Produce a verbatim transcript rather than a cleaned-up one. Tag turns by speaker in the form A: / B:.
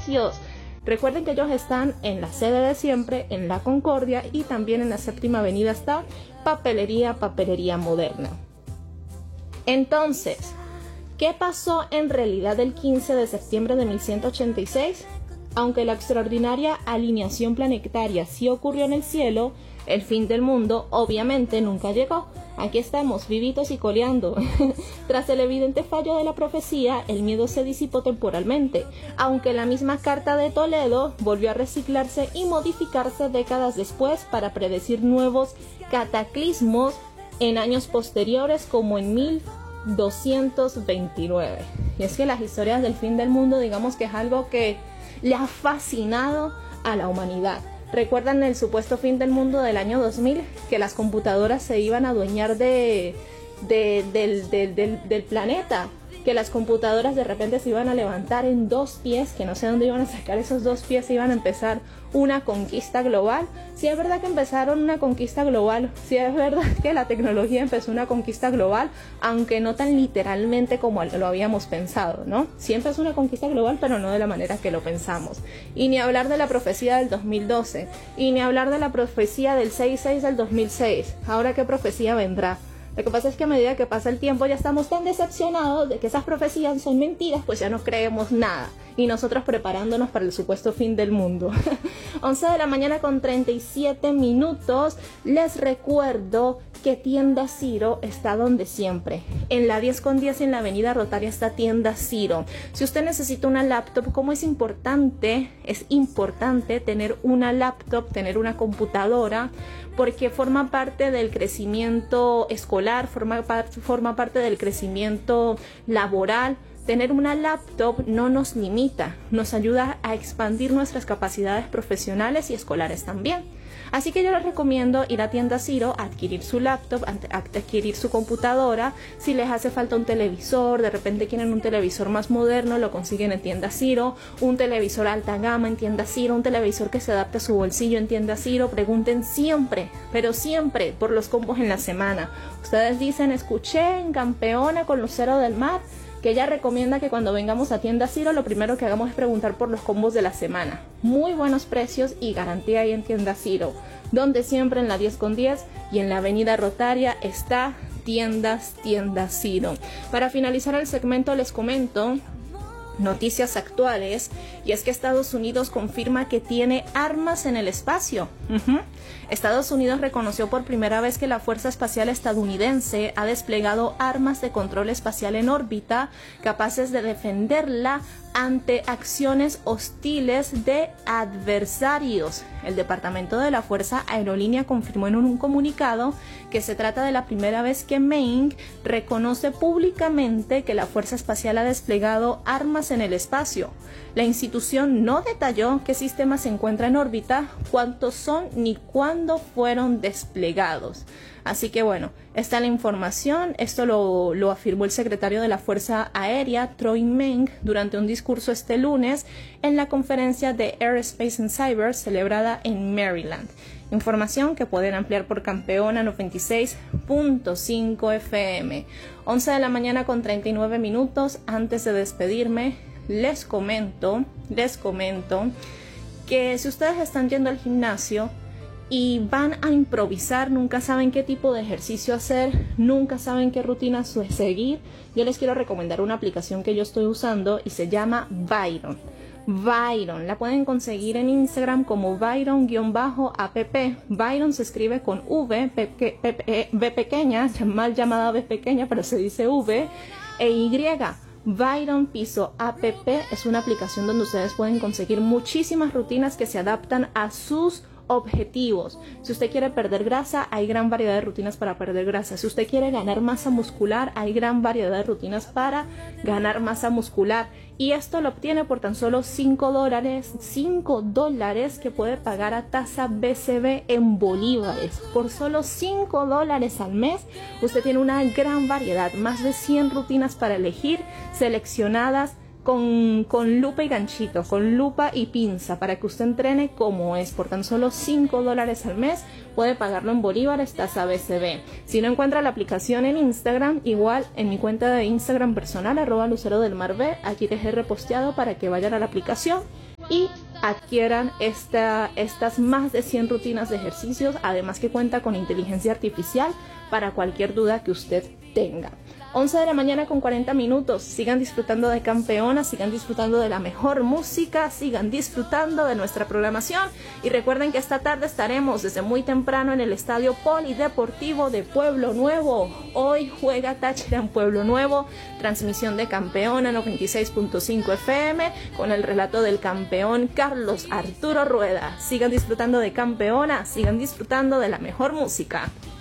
A: colegios. Recuerden que ellos están en la sede de siempre, en La Concordia, y también en la Séptima Avenida está Papelería, Papelería Moderna. Entonces, ¿qué pasó en realidad el quince de septiembre de mil ciento ochenta y seis? Aunque la extraordinaria alineación planetaria sí ocurrió en el cielo, el fin del mundo obviamente nunca llegó. Aquí estamos, vivitos y coleando. Tras el evidente fallo de la profecía, el miedo se disipó temporalmente, aunque la misma Carta de Toledo volvió a reciclarse y modificarse décadas después para predecir nuevos cataclismos en años posteriores, como en mil doscientos veintinueve. Y es que las historias del fin del mundo, digamos que es algo que le ha fascinado a la humanidad. ¿Recuerdan el supuesto fin del mundo del año dos mil? Que las computadoras se iban a adueñar de, de, del, del, del, del planeta. Que las computadoras de repente se iban a levantar en dos pies, que no sé dónde iban a sacar esos dos pies, iban a empezar una conquista global. Sí es verdad que empezaron una conquista global, sí es verdad que la tecnología empezó una conquista global, aunque no tan literalmente como lo habíamos pensado, ¿no? Sí empezó una conquista global, pero no de la manera que lo pensamos. Y ni hablar de la profecía del dos mil doce, y ni hablar de la profecía del seis seis del dos mil seis. Ahora, ¿qué profecía vendrá? Lo que pasa es que a medida que pasa el tiempo ya estamos tan decepcionados de que esas profecías son mentiras, pues ya no creemos nada. Y nosotros preparándonos para el supuesto fin del mundo. once de la mañana con treinta y siete minutos. Les recuerdo que Tienda Ciro está donde siempre. En la diez con diez y en la avenida Rotaria está Tienda Ciro. Si usted necesita una laptop, como es importante, es importante tener una laptop, tener una computadora, porque forma parte del crecimiento escolar, forma, par forma parte del crecimiento laboral. Tener una laptop no nos limita, nos ayuda a expandir nuestras capacidades profesionales y escolares también. Así que yo les recomiendo ir a Tienda Ciro, adquirir su laptop, adquirir su computadora. Si les hace falta un televisor, de repente quieren un televisor más moderno, lo consiguen en Tienda Ciro. Un televisor alta gama en Tienda Ciro, un televisor que se adapte a su bolsillo en Tienda Ciro. Pregunten siempre, pero siempre, por los combos en la semana. Ustedes dicen, escuché en Campeona con Lucero del Mar que ella recomienda que cuando vengamos a Tienda Ciro lo primero que hagamos es preguntar por los combos de la semana. Muy buenos precios y garantía ahí en Tienda Ciro, donde siempre en la diez con diez y en la avenida Rotaria está Tiendas Tienda Ciro. Para finalizar el segmento les comento noticias actuales, y es que Estados Unidos confirma que tiene armas en el espacio. Uh-huh. Estados Unidos reconoció por primera vez que la Fuerza Espacial Estadounidense ha desplegado armas de control espacial en órbita capaces de defenderla ante acciones hostiles de adversarios. El Departamento de la Fuerza Aerolínea confirmó en un comunicado que se trata de la primera vez que Maine reconoce públicamente que la Fuerza Espacial ha desplegado armas en el espacio. La institución no detalló qué sistemas se encuentran en órbita, cuántos son ni cuándo fueron desplegados. Así que bueno, está la información. Esto lo, lo afirmó el secretario de la Fuerza Aérea, Troy Meng, durante un discurso este lunes en la conferencia de Aerospace and Cyber celebrada en Maryland. Información que pueden ampliar por Campeona noventa y seis punto cinco F M. once de la mañana con treinta y nueve minutos. Antes de despedirme, les comento, les comento que si ustedes están yendo al gimnasio y van a improvisar, nunca saben qué tipo de ejercicio hacer, nunca saben qué rutina seguir, yo les quiero recomendar una aplicación que yo estoy usando y se llama Byron. Byron, la pueden conseguir en Instagram como Byron-app. Byron se escribe con V, P, P, P, B pequeña, mal llamada B pequeña, pero se dice V, e Y. Byron Piso App es una aplicación donde ustedes pueden conseguir muchísimas rutinas que se adaptan a sus objetivos. Si usted quiere perder grasa, hay gran variedad de rutinas para perder grasa. Si usted quiere ganar masa muscular, hay gran variedad de rutinas para ganar masa muscular. Y esto lo obtiene por tan solo cinco dólares, cinco dólares que puede pagar a tasa B C B en bolívares. Por solo cinco dólares al mes, usted tiene una gran variedad, más de cien rutinas para elegir, seleccionadas Con, con lupa y ganchito, con lupa y pinza, para que usted entrene como es. Por tan solo cinco dólares al mes puede pagarlo en bolívares, tasa B C B. Si no encuentra la aplicación en Instagram, igual en mi cuenta de Instagram personal, arroba lucero del mar B, aquí les he reposteado para que vayan a la aplicación y adquieran esta, estas más de cien rutinas de ejercicios, además que cuenta con inteligencia artificial para cualquier duda que usted tenga. once de la mañana con cuarenta minutos, sigan disfrutando de Campeona, sigan disfrutando de la mejor música, sigan disfrutando de nuestra programación y recuerden que esta tarde estaremos desde muy temprano en el Estadio Polideportivo de Pueblo Nuevo. Hoy juega Táchira en Pueblo Nuevo, transmisión de Campeona noventa y seis punto cinco F M con el relato del campeón Carlos Arturo Rueda. Sigan disfrutando de Campeona, sigan disfrutando de la mejor música.